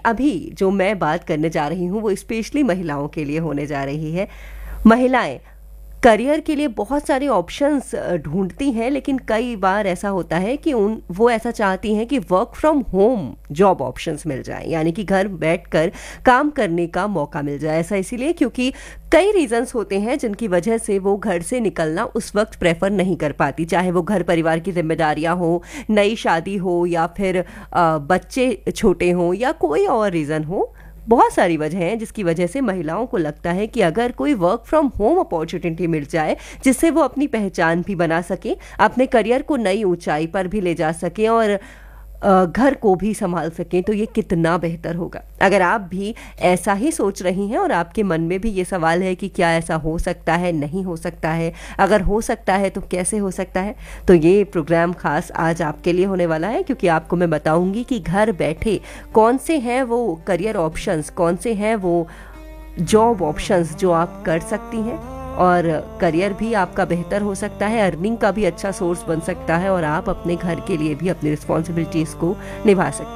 अभी जो मैं बात करने जा रही हूँ वो स्पेशली महिलाओं के लिए होने जा रही है। महिलाएं करियर के लिए बहुत सारे ऑप्शंस ढूंढती हैं, लेकिन कई बार ऐसा होता है कि वो ऐसा चाहती हैं कि work from home job options मिल जाए, यानी कि घर बैठकर काम करने का मौका मिल जाए। ऐसा इसीलिए क्योंकि कई रीजंस होते हैं जिनकी वजह से वो घर से निकलना उस वक्त प्रेफर नहीं कर पाती, चाहे वो घर परिवार की जिम्मेदारियां हो, नई शादी हो, या फिर बच्चे छोटे हों, या कोई और रीज़न हो। बहुत सारी वजह हैं जिसकी वजह से महिलाओं को लगता है कि अगर कोई वर्क फ्रॉम होम अपॉर्चुनिटी मिल जाए जिससे वो अपनी पहचान भी बना सके, अपने करियर को नई ऊंचाई पर भी ले जा सके और घर को भी संभाल सकें, तो ये कितना बेहतर होगा। अगर आप भी ऐसा ही सोच रही हैं और आपके मन में भी ये सवाल है कि क्या ऐसा हो सकता है, नहीं हो सकता है, अगर हो सकता है तो कैसे हो सकता है, तो ये प्रोग्राम खास आज आपके लिए होने वाला है, क्योंकि आपको मैं बताऊंगी कि घर बैठे कौन से हैं वो करियर ऑप्शंस, कौन से हैं वो जॉब ऑप्शंस जो आप कर सकती हैं और करियर भी आपका बेहतर हो सकता है, अर्निंग का भी अच्छा सोर्स बन सकता है और आप अपने घर के लिए भी अपनी रिस्पॉन्सिबिलिटीज़ को निभा सकते हैं।